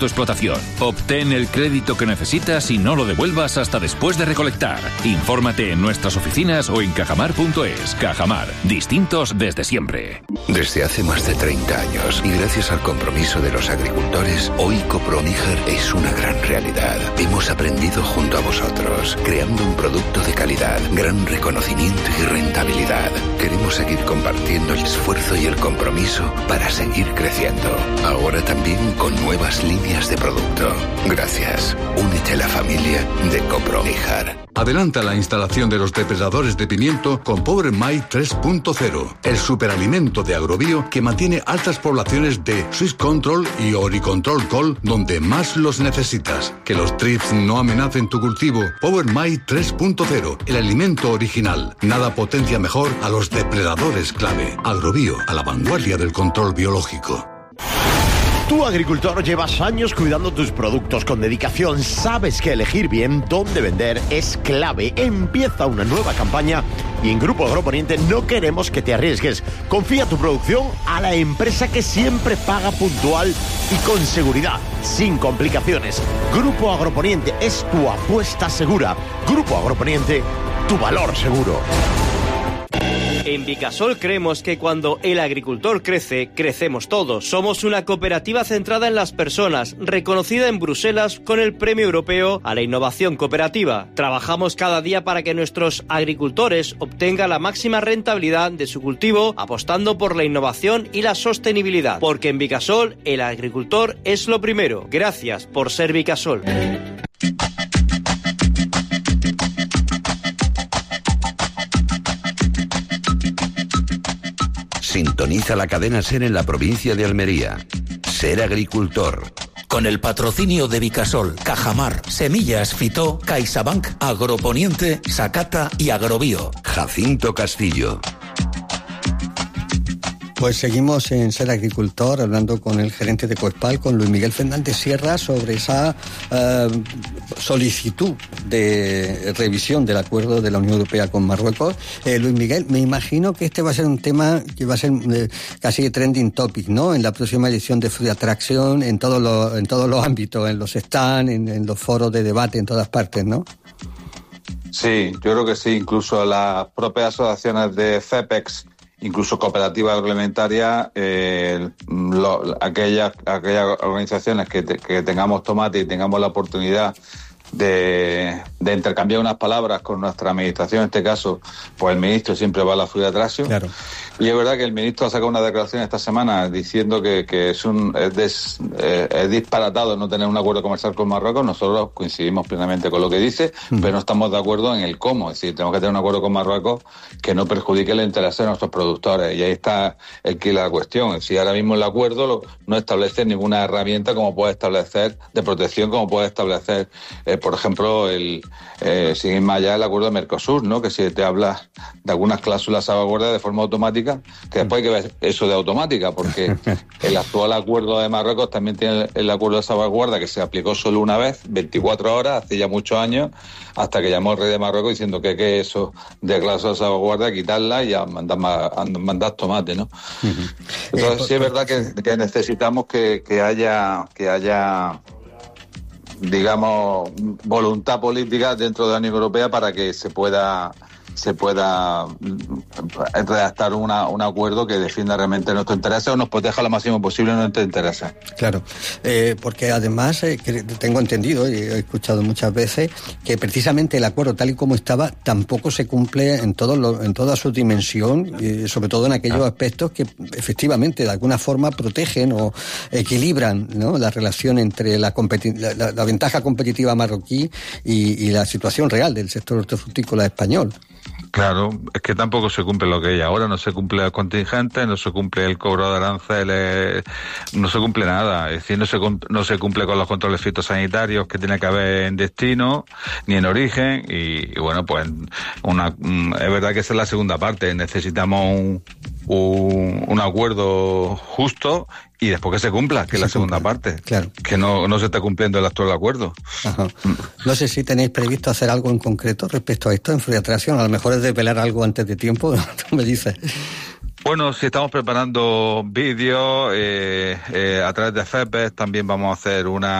tu explotación. Obtén el crédito que necesitas y no lo devuelvas hasta después de recolectar. Infórmate en nuestras oficinas o en cajamar.es. Cajamar, distintos desde siempre. Desde hace más de 30 años y gracias al compromiso de los agricultores, hoy Coproníjar es una gran realidad. Hemos aprendido junto a vosotros, creando un producto de calidad, gran reconocimiento y rentabilidad. Queremos seguir compartiendo el esfuerzo y el compromiso para seguir creciendo. Ahora también con nuevas líneas de producto. Gracias. Únete a la familia de Coproníjar. Adelanta la instalación de los depredadores de pimiento con Power My 3.0, el superalimento de Agrobio que mantiene altas poblaciones de Swiss Control y Oricontrol Col donde más los necesitas. Que los trips no amenacen tu cultivo. Power My 3.0, el alimento original. Nada potencia mejor a los depredadores clave. Agrobio, a la vanguardia del control biológico. Tú, agricultor, llevas años cuidando tus productos con dedicación. Sabes que elegir bien dónde vender es clave. Empieza una nueva campaña y en Grupo Agroponiente no queremos que te arriesgues. Confía tu producción a la empresa que siempre paga puntual y con seguridad, sin complicaciones. Grupo Agroponiente es tu apuesta segura. Grupo Agroponiente, tu valor seguro. En Vicasol creemos que cuando el agricultor crece, crecemos todos. Somos una cooperativa centrada en las personas, reconocida en Bruselas con el Premio Europeo a la Innovación Cooperativa. Trabajamos cada día para que nuestros agricultores obtengan la máxima rentabilidad de su cultivo, apostando por la innovación y la sostenibilidad. Porque en Vicasol, el agricultor es lo primero. Gracias por ser Vicasol. Sintoniza la cadena SER en la provincia de Almería. Ser agricultor. Con el patrocinio de Vicasol, Cajamar, Semillas Fitó, CaixaBank, Agroponiente, Sacata y Agrobio. Jacinto Castillo. Pues seguimos en Ser Agricultor, hablando con el gerente de Coespal, con Luis Miguel Fernández Sierra, sobre esa solicitud de revisión del acuerdo de la Unión Europea con Marruecos. Luis Miguel, me imagino que este va a ser un tema que va a ser casi trending topic, ¿no? En la próxima edición de Food Attraction, en todos los ámbitos, en los stands, en los foros de debate, en todas partes, ¿no? Sí, yo creo que sí. Incluso las propias asociaciones de CEPEX, incluso cooperativas agroalimentarias, aquellas organizaciones que tengamos tomate y tengamos la oportunidad de intercambiar unas palabras con nuestra administración, en este caso, pues el ministro siempre va a la Food Attraction. Claro. Y es verdad que el ministro ha sacado una declaración esta semana diciendo que es disparatado no tener un acuerdo comercial con Marruecos. Nosotros coincidimos plenamente con lo que dice, pero no estamos de acuerdo en el cómo. Es decir, tenemos que tener un acuerdo con Marruecos que no perjudique el interés de nuestros productores. Y ahí está la cuestión. Si ahora mismo el acuerdo no establece ninguna herramienta como puede establecer de protección, como puede establecer, por ejemplo, sin ir más allá, el acuerdo de Mercosur, ¿no? Que si te habla de algunas cláusulas salvaguardia de forma automática, que después hay que ver eso de automática, porque el actual acuerdo de Marruecos también tiene el acuerdo de salvaguardia que se aplicó solo una vez, 24 horas, hace ya muchos años, hasta que llamó el rey de Marruecos diciendo que eso de cláusula de salvaguardia, quitarla y ya mandar tomate, ¿no? Entonces sí es verdad que necesitamos que haya digamos, voluntad política dentro de la Unión Europea para que se pueda redactar un acuerdo que defienda realmente nuestros intereses o nos proteja lo máximo posible nuestros intereses. Claro, porque además tengo entendido y he escuchado muchas veces que precisamente el acuerdo tal y como estaba tampoco se cumple en toda su dimensión, sobre todo en aquellos aspectos que efectivamente de alguna forma protegen o equilibran, ¿no?, la relación entre la ventaja competitiva marroquí y la situación real del sector hortofrutícola español. Claro, es que tampoco se cumple lo que hay ahora, no se cumple el contingente, no se cumple el cobro de aranceles, no se cumple nada, es decir, no se cumple con los controles fitosanitarios que tiene que haber en destino, ni en origen, y bueno, pues es verdad que esa es la segunda parte, necesitamos un acuerdo justo y después que se cumpla, que es la segunda parte, claro, que no se está cumpliendo el actual acuerdo. Ajá. No sé si tenéis previsto hacer algo en concreto respecto a esto en Food Attraction, a lo mejor es desvelar algo antes de tiempo, tú me dices. Bueno, sí, estamos preparando vídeos a través de FEPES, también vamos a hacer una